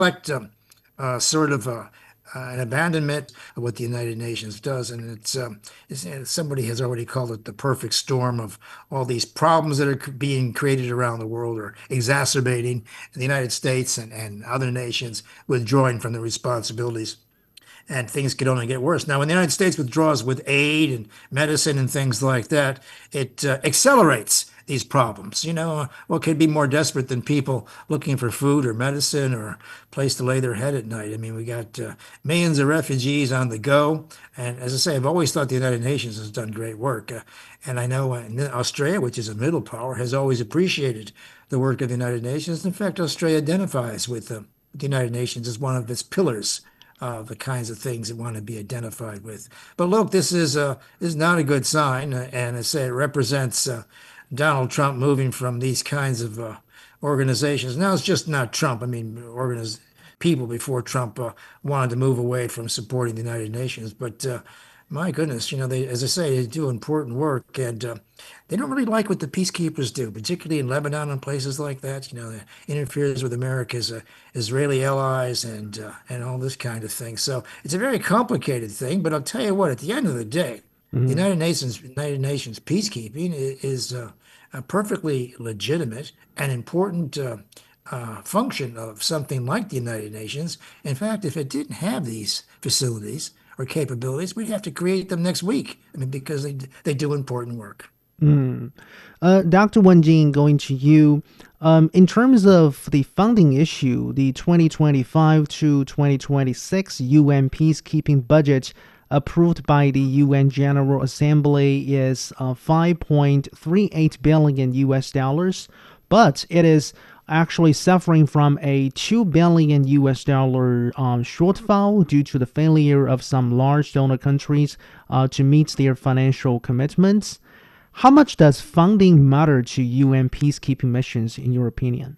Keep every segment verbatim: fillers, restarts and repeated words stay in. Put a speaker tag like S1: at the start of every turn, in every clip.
S1: reflect um, uh, sort of a, uh, an abandonment of what the United Nations does. And it's, um, it's, uh, somebody has already called it the perfect storm of all these problems that are c- being created around the world or exacerbating the United States and, and other nations withdrawing from the responsibilities, and things could only get worse. Now, when the United States withdraws with aid and medicine and things like that, it uh, accelerates these problems. You know, what could be more desperate than people looking for food or medicine or a place to lay their head at night? I mean, we got uh, millions of refugees on the go. And as I say, I've always thought the United Nations has done great work. Uh, and I know uh, Australia, which is a middle power, has always appreciated the work of the United Nations. In fact, Australia identifies with uh, the United Nations as one of its pillars of the kinds of things that want to be identified with. But look, this is uh, this is not a good sign, uh, and I say it represents uh, Donald Trump moving from these kinds of uh, organizations. Now it's just not Trump. I mean, organiz people before Trump uh, wanted to move away from supporting the United Nations, but uh, my goodness, you know, they, as I say, they do important work, and uh, they don't really like what the peacekeepers do, particularly in Lebanon and places like that. You know, that interferes with America's uh, Israeli allies and uh, and all this kind of thing. So it's a very complicated thing. But I'll tell you what, at the end of the day, the
S2: Mhm.
S1: United Nations United Nations peacekeeping i- is uh, a perfectly legitimate and important uh, uh, function of something like the United Nations. In fact, if it didn't have these facilities or capabilities, we'd have to create them next week. I mean, because they they do important work.
S2: Mm. Uh, doctor Wenjing, going to you. Um, in terms of the funding issue, the twenty twenty-five to twenty twenty-six U N peacekeeping budget approved by the U N General Assembly is uh, five point three eight billion U S dollars, but it is actually suffering from a two billion U S dollar um, shortfall due to the failure of some large donor countries uh, to meet their financial commitments. How much does funding matter to U N peacekeeping missions, in your opinion?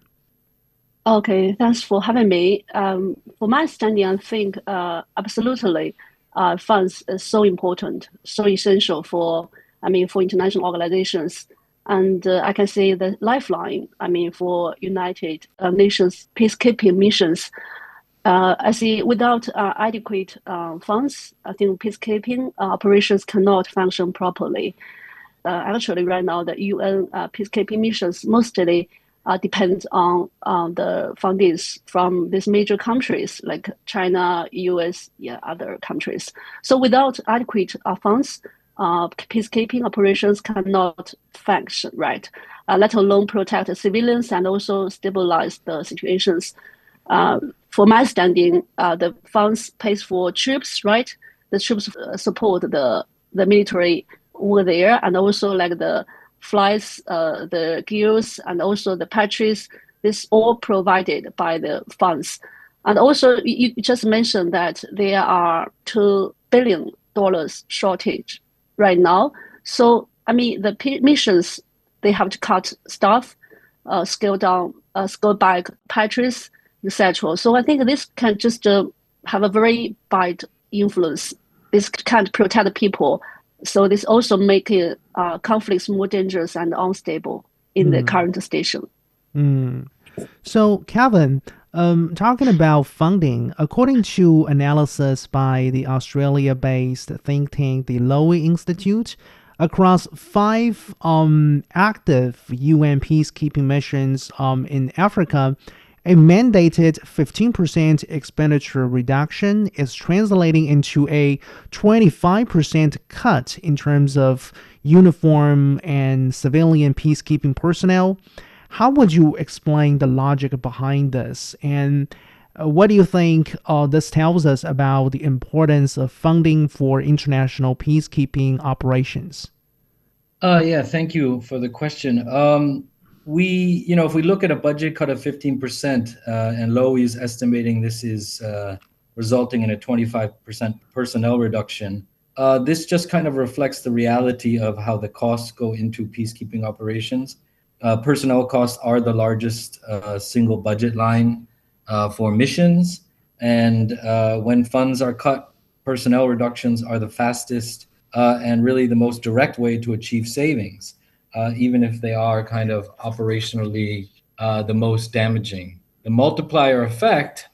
S3: Okay, thanks for having me. Um, for my standing, I think uh, absolutely, uh, funds is so important, so essential for, I mean, for international organizations, and uh, I can say the lifeline. I mean, for United uh, Nations peacekeeping missions. Uh, I see without uh, adequate uh, funds, I think peacekeeping uh, operations cannot function properly. Uh, actually, right now, the U N uh, peacekeeping missions mostly uh, depend on on the fundings from these major countries like China, U S, yeah, other countries. So without adequate uh, funds, uh, peacekeeping operations cannot function right, uh, let alone protect civilians and also stabilize the situations. Uh, for my standing, uh, the funds pays for troops, right? The troops uh, support the the military over there, and also like the flights, uh, the gears, and also the patches. This all provided by the funds. And also, you just mentioned that there are two billion dollars shortage right now. So, I mean, the missions they have to cut staff, uh, scale down, uh, scale back patches, et cetera. So I think this can just uh, have a very bad influence. This can't protect the people, so this also making uh, conflicts more dangerous and unstable in the
S2: Mm,
S3: current station.
S2: mm. So, Kevin, um, talking about funding, according to analysis by the Australia based think tank, the Lowy Institute, across five um, active U N peacekeeping missions um, in Africa, a mandated fifteen percent expenditure reduction is translating into a twenty-five percent cut in terms of uniform and civilian peacekeeping personnel. How would you explain the logic behind this? And uh, what do you think uh, this tells us about the importance of funding for international peacekeeping operations?
S4: Uh, yeah, thank you for the question. Um, we, you know, if we look at a budget cut of fifteen percent, uh, and Lowy is estimating this is uh, resulting in a twenty-five percent personnel reduction, uh, this just kind of reflects the reality of how the costs go into peacekeeping operations. Uh, personnel costs are the largest uh, single budget line uh, for missions. And uh, when funds are cut, personnel reductions are the fastest uh, and really the most direct way to achieve savings, uh, even if they are kind of operationally uh, the most damaging. The multiplier effect